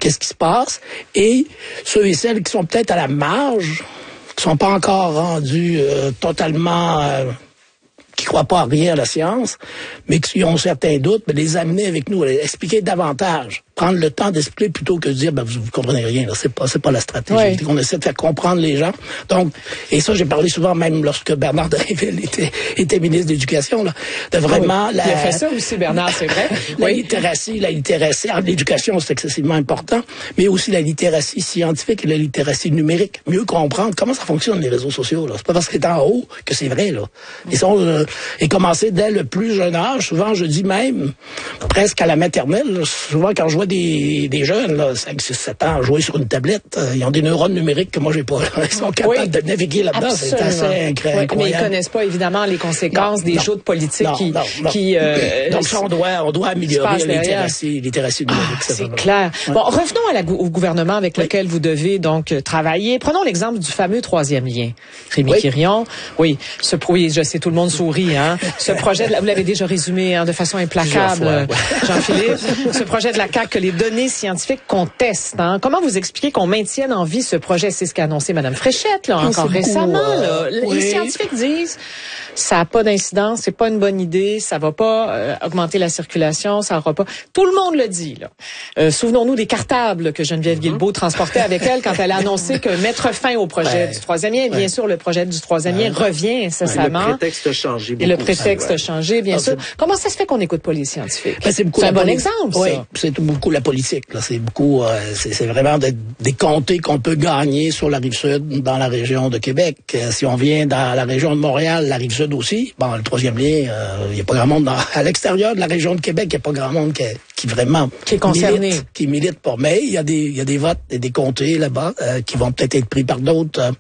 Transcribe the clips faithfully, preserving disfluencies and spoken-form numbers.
qu'est-ce qui se passe, et ceux et celles qui sont peut-être à la marge, qui sont pas encore rendus euh, totalement... Euh, qui croient pas à rien à la science, mais qui ont certains doutes, mais les amener avec nous, les expliquer davantage, prendre le temps d'expliquer plutôt que de dire ben vous, vous comprenez rien, là, c'est pas c'est pas la stratégie. Oui. On essaie de faire comprendre les gens. Donc, et ça j'ai parlé souvent même lorsque Bernard Drinville était, était ministre de l'Éducation, là, de vraiment oui. la. Il a fait ça aussi, Bernard, c'est vrai. la oui. littératie, la littératie, en l'éducation c'est excessivement important, mais aussi la littératie scientifique et la littératie numérique. Mieux comprendre comment ça fonctionne les réseaux sociaux. Là, c'est pas parce que c'est en haut que c'est vrai là. Ils sont euh, et commencer dès le plus jeune âge. Souvent, je dis même, presque à la maternelle, là, souvent quand je vois des, des jeunes, là, cinq, six, sept ans, jouer sur une tablette, euh, ils ont des neurones numériques que moi, j'ai pas. Là. Ils sont capables oui, de naviguer là-dedans. C'est assez incroyable. Oui, mais ils connaissent pas, évidemment, les conséquences non, des non, jeux de politique non, qui... Non, non. qui euh, Donc, ça, on doit, on doit améliorer la littératie, littératie numérique. Ah, c'est clair. Ouais. Bon, revenons à la, au gouvernement avec oui. lequel vous devez donc travailler. Prenons l'exemple du fameux troisième lien. Rémi oui. Quirion, oui, ce oui, je sais, tout le monde sourit, hein. Ce projet, de la, vous l'avez déjà résumé hein, de façon implacable, fois, ouais. Jean-Philippe. Ce projet de la C A Q que les données scientifiques contestent. Hein. Comment vous expliquez qu'on maintienne en vie ce projet? C'est ce qu'a annoncé Mme Fréchette, là, encore récemment. Euh, là. Oui. Les scientifiques disent ça n'a pas d'incidence, c'est pas une bonne idée, ça va pas euh, augmenter la circulation, ça aura pas. Tout le monde le dit. Là. Euh, souvenons-nous des cartables que Geneviève mm-hmm. Guilbeault transportait avec elle quand elle a annoncé que mettre fin au projet ouais. du troisième lien. Bien ouais. sûr, le projet du troisième lien ouais. revient incessamment. Ouais, le prétexte a changé beaucoup. Et le prétexte ouais. a changé, bien ah, sûr. Comment ça se fait qu'on n'écoute pas les scientifiques? Ben, c'est c'est un bon exemple, oui, ça. C'est beaucoup la politique. Là. C'est beaucoup, euh, c'est, c'est vraiment des, des comtés qu'on peut gagner sur la Rive-Sud, dans la région de Québec. Euh, si on vient dans la région de Montréal, la Rive-Sud aussi, bon, le troisième lien, il euh, n'y a pas grand monde dans, à l'extérieur de la région de Québec, il n'y a pas grand monde qui, qui vraiment qui est concerné, milite, qui milite pas. Mais il y a des, il y a des votes et des comtés là-bas euh, qui vont peut-être être pris par d'autres euh,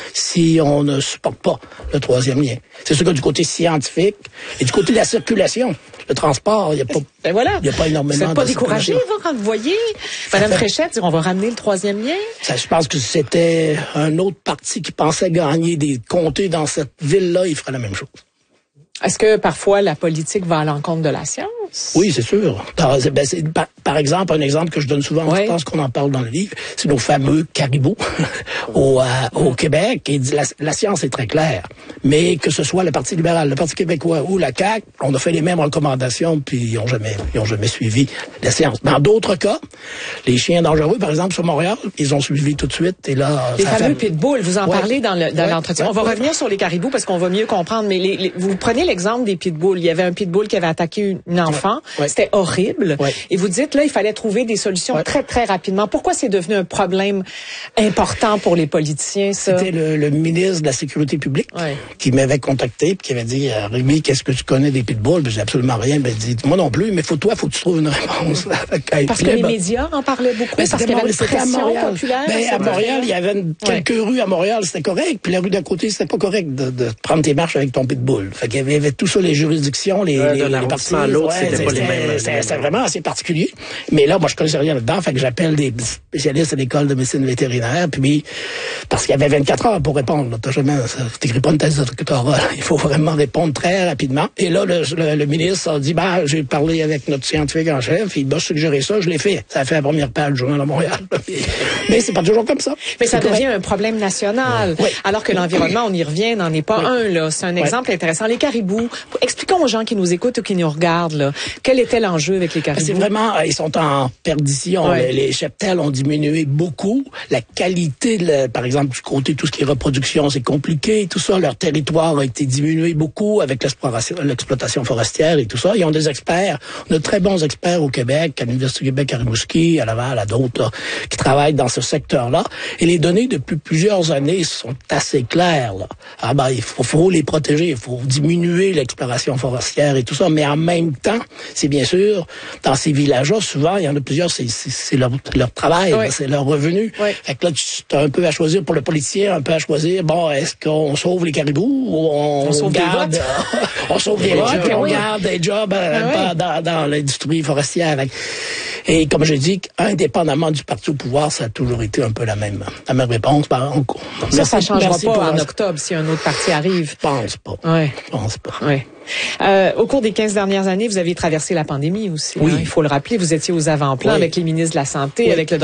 si on ne supporte pas le troisième lien. C'est sûr que du côté scientifique et du côté de la circulation, le transport, il n'y a pas, ben voilà. il y a pas énormément. Vous n'êtes pas découragé, vous, quand vous voyez Mme Fréchette dire on va ramener le troisième lien? Ça, je pense que c'était un autre parti qui pensait gagner des comtés dans cette ville-là, il ferait la même chose. Est-ce que parfois la politique va à l'encontre de la science? Oui, c'est sûr. Par, ben, c'est, par, par exemple, un exemple que je donne souvent, oui. je pense qu'on en parle dans le livre, c'est nos fameux caribous au, euh, au Québec. Et la, la science est très claire. Mais que ce soit le Parti libéral, le Parti québécois ou la C A Q, on a fait les mêmes recommandations, puis ils n'ont jamais, ils ont jamais suivi la science. Dans d'autres cas, les chiens dangereux, par exemple, sur Montréal, ils ont suivi tout de suite. Et là, les fameux fait... pitbulls, vous en ouais. parlez dans, le, dans ouais. l'entretien. Ouais. On va ouais. revenir sur les caribous parce qu'on va mieux comprendre. Mais les, les, vous prenez l'exemple des pitbulls. Il y avait un pitbull qui avait attaqué une enfant. Ouais. C'était horrible. Ouais. Et vous dites, là, il fallait trouver des solutions ouais. très, très rapidement. Pourquoi c'est devenu un problème important pour les politiciens, ça? C'était le, le ministre de la Sécurité publique ouais. qui m'avait contacté et qui avait dit, Rémi, qu'est-ce que tu connais des pitbulls? Ben, j'ai absolument rien. Ben, il dit, moi non plus, mais faut toi, faut que tu trouves une réponse. Parce que les ben, médias en parlaient beaucoup. Ben, parce qu'il y avait une pression populaire. Ben, à Montréal, il y avait une, quelques ouais. rues à Montréal, c'était correct. Puis la rue d'à côté, c'était pas correct de, de prendre tes marches avec ton pitbull. Fait qu'il y avait tout ça, les juridictions, les, euh, les, de les parties. À l'autre, ouais, c'était pas les mêmes. C'était, c'était vraiment assez particulier. Mais là, moi, je connaissais rien là-dedans. Fait que j'appelle des spécialistes à l'école de médecine vétérinaire. Puis, parce qu'il y avait vingt-quatre heures pour répondre. Là. T'as jamais, t'écris pas une thèse de doctorat. Il faut vraiment répondre très rapidement. Et là, le, le, le ministre a dit, bah, j'ai parlé avec notre scientifique en chef. Il m'a suggéré ça. Je l'ai fait. Ça a fait la première page du Journal de Montréal. Mais c'est pas toujours comme ça. Mais ça devient un problème national. Oui. Alors que l'environnement, on y revient, n'en est pas oui. un, là. C'est un exemple oui. intéressant. Les caribous. Expliquons aux gens qui nous écoutent ou qui nous regardent, là. Quel était l'enjeu avec les caribous? C'est vraiment, ils sont en perdition. Oui. Les, les cheptels ont diminué beaucoup. La qualité, de, par exemple, du côté tout ce qui est reproduction, c'est compliqué. Tout ça, leur territoire a été diminué beaucoup avec l'exploration, l'exploitation forestière et tout ça. Ils ont des experts. On a de très bons experts au Québec, à l'Université du Québec à Rimouski, à Laval, à d'autres, là, qui travaillent dans ce secteur-là. Et les données depuis plusieurs années sont assez claires, là. Ah ben, il faut, faut les protéger, il faut diminuer l'exploration forestière et tout ça. Mais en même temps, c'est bien sûr, dans ces villages-là, souvent, il y en a plusieurs, c'est, c'est, c'est leur, leur travail, oui. là, c'est leur revenu. Oui. Fait que là, tu as un peu à choisir pour le politicien, un peu à choisir, bon, est-ce qu'on sauve les caribous ou on, on sauve garde, des on sauve des votes, puis on oui. garde des jobs euh, oui. dans, dans l'industrie forestière. Et comme je dis, indépendamment du parti au pouvoir, ça a toujours été un peu la même, la même réponse. Ben, on, ça, ça ne changera pas en octobre si un autre parti arrive. Je pense pas. Oui. Je pense pas. Oui. Euh, au cours des quinze dernières années, vous avez traversé la pandémie aussi. Oui. Hein, il faut le rappeler, vous étiez aux avant-plans oui. avec les ministres de la Santé, oui. avec le